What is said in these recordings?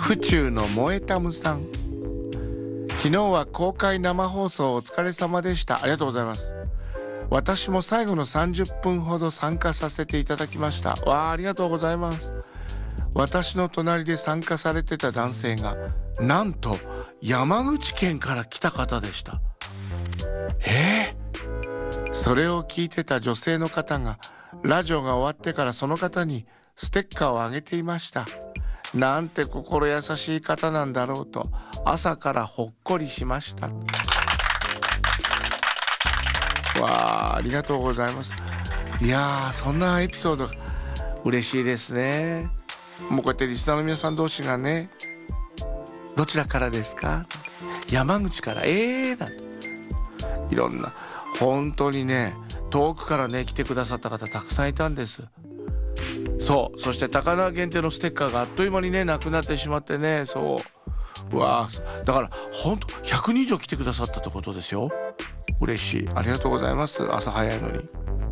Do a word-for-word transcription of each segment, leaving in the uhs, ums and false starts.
府中の萌えたむさん、昨日は公開生放送お疲れ様でした。ありがとうございます。私も最後のさんじゅっぷんほど参加させていただきました。わあ、ありがとうございます。私の隣で参加されてた男性がなんと山口県から来た方でした。えー、それを聞いてた女性の方がラジオが終わってからその方にステッカーをあげていました。なんて心優しい方なんだろうと朝からほっこりしました。わあ、ありがとうございます。いやー、そんなエピソード嬉しいですね。もうこうやってリスナーの皆さん同士がね、どちらからですか、山口から、えーなんていろんな、本当にね、遠くからね来てくださった方たくさんいたんです。そう、そして高輪限定のステッカーがあっという間にねなくなってしまってね、そううわー、だから本当ひゃくにん以上来てくださったってことですよ。嬉しい、ありがとうございます。朝早いのに。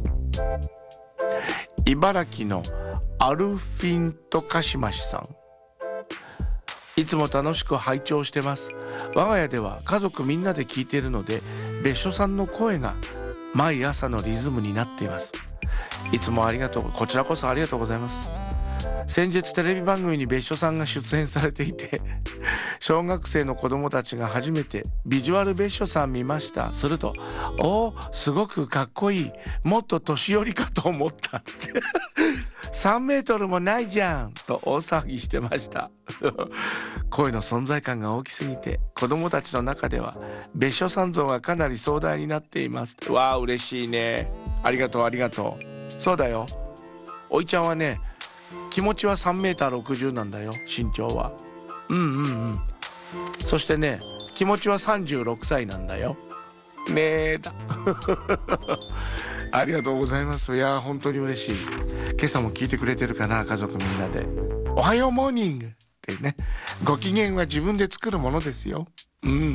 茨城のアルフィントカシマシさん、いつも楽しく拝聴してます。我が家では家族みんなで聞いているので別所さんの声が毎朝のリズムになっています。いつもありがとう。こちらこそありがとうございます。先日テレビ番組に別所さんが出演されていて、小学生の子供たちが初めてビジュアル別所さん見ました。すると、おー、すごくかっこいい、もっと年寄りかと思ったさんメートルもないじゃんと大騒ぎしてました声の存在感が大きすぎて子供たちの中では別所さん像がかなり壮大になっています。わあ、嬉しいね。ありがとうありがとう。そうだよ、おいちゃんはね、気持ちはさんメーターろくじゅうなんだよ、身長は。うんうんうん。そしてね、気持ちはさんじゅうろくさいなんだよねえだありがとうございます。いや本当に嬉しい。今朝も聞いてくれてるかな、家族みんなで。おはようモーニングってね、ご機嫌は自分で作るものですよ。うんうんうん。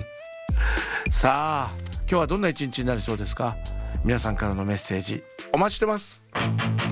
さあ、今日はどんな一日になりそうですか。皆さんからのメッセージお待ちしてます。